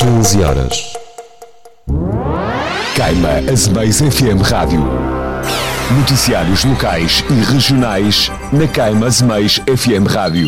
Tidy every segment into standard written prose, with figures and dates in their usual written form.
15 horas. Queima Azeméis FM Rádio. Noticiários locais e regionais na Queima Azeméis FM Rádio.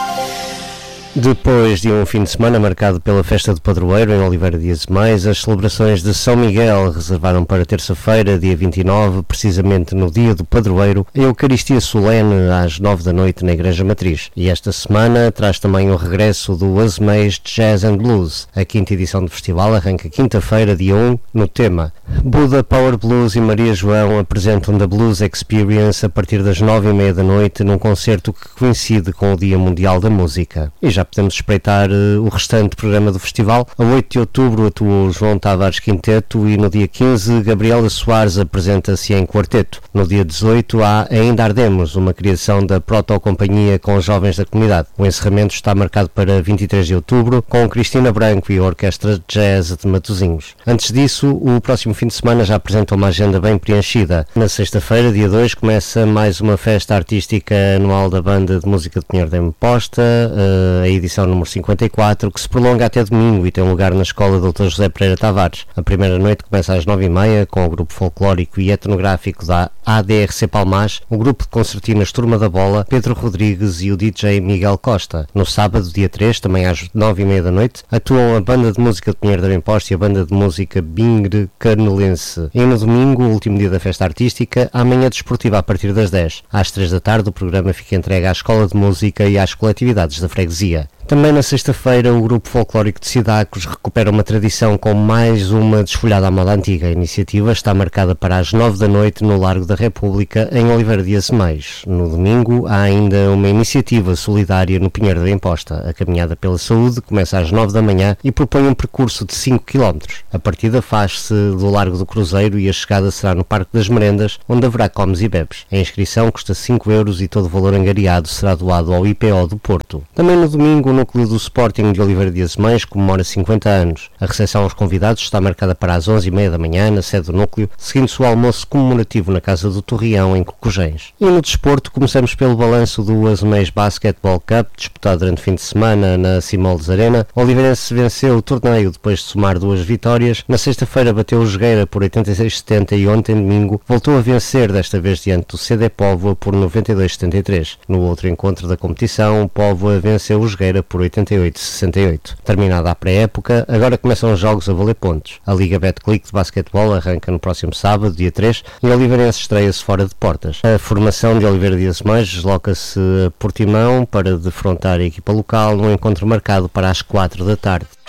Depois de um fim de semana marcado pela festa do padroeiro em Oliveira de Azeméis, as celebrações de São Miguel reservaram para terça-feira, dia 29, precisamente no dia do padroeiro, a Eucaristia solene às 9 da noite na Igreja Matriz. E esta semana traz também o regresso do Azeméis Jazz and Blues. A quinta edição do festival arranca quinta-feira, dia 1, no tema Buda Power Blues e Maria João apresentam The Blues Experience a partir das 9h30 da noite num concerto que coincide com o Dia Mundial da Música. E já podemos espreitar o restante programa do festival. A 8 de outubro atuou João Tavares Quinteto e no dia 15 Gabriela Soares apresenta-se em quarteto. No dia 18 há Ainda Ardemos, uma criação da Proto-Companhia com os jovens da comunidade. O encerramento está marcado para 23 de outubro com Cristina Branco e a Orquestra Jazz de Matosinhos. Antes disso, o próximo fim de semana já apresenta uma agenda bem preenchida. Na sexta-feira, dia 2, começa mais uma festa artística anual da Banda de Música de Pinheiro da Imposta, a edição número 54, que se prolonga até domingo e tem lugar na Escola Dr. José Pereira Tavares. A primeira noite começa às 9h30 com o grupo folclórico e etnográfico da ADRC Palmás, o grupo de concertinas Turma da Bola, Pedro Rodrigues e o DJ Miguel Costa. No sábado, dia 3, também às 9h30 da noite, atuam a Banda de Música de Pinheiro da Imposta e a Banda de Música Bingre Carnelense. E no domingo, o último dia da festa artística, a manhã desportiva a partir das 10. Às 3 da tarde, o programa fica entregue à Escola de Música e às coletividades da freguesia. Também na sexta-feira, o grupo folclórico de Cidacos recupera uma tradição com mais uma desfolhada à moda antiga. A iniciativa está marcada para as 9 da noite no Largo da República, em Oliveira de Azeméis. No domingo, há ainda uma iniciativa solidária no Pinheiro da Imposta. A Caminhada pela Saúde começa às 9 da manhã e propõe um percurso de 5 km. A partida faz-se do Largo do Cruzeiro e a chegada será no Parque das Merendas, onde haverá comes e bebes. A inscrição custa 5 euros e todo o valor angariado será doado ao IPO do Porto. Também no domingo, o núcleo do Sporting de Oliveira de Azeméis comemora 50 anos. A recepção aos convidados está marcada para as 11h30 da manhã na sede do núcleo, seguindo-se o almoço comemorativo na Casa do Torreão, em Cocujens. E no desporto, começamos pelo balanço do Azeméis Basketball Cup, disputado durante o fim de semana na Simoldes Arena. O Oliveirense venceu o torneio depois de somar 2 vitórias. Na sexta-feira bateu o Jogueira por 86-70 e ontem, domingo, voltou a vencer, desta vez diante do CD Póvoa por 92-73. No outro encontro da competição, o Póvoa venceu o Jogueira por 88-68. Terminada a pré-época, agora começam os jogos a valer pontos. A Liga Betclic de basquetebol arranca no próximo sábado, dia 3, e o Oliveirense estreia-se fora de portas. A formação de Oliveira de Azeméis desloca-se a Portimão para defrontar a equipa local num encontro marcado para as 4 da tarde.